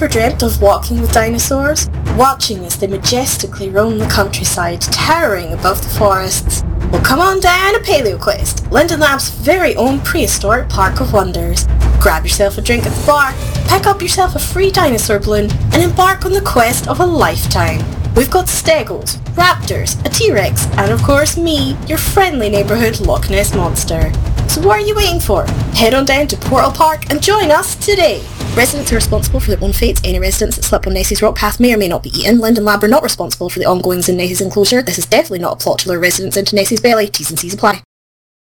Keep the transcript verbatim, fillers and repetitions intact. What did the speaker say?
ever dreamt of walking with dinosaurs? Watching as they majestically roam the countryside, towering above the forests? Well, come on down to PaleoQuest, Linden Lab's very own prehistoric park of wonders. Grab yourself a drink at the bar, pick up yourself a free dinosaur balloon, and embark on the quest of a lifetime. We've got stegos, raptors, a T-Rex, and of course me, your friendly neighbourhood Loch Ness Monster. So what are you waiting for? Head on down to Portal Park and join us today! Residents are responsible for their own fates. Any residents that slip on Nessie's rock path may or may not be eaten. Linden Lab are not responsible for the ongoings in Nessie's enclosure. This is definitely not a plot to lure residents into Nessie's belly. T's and C's apply.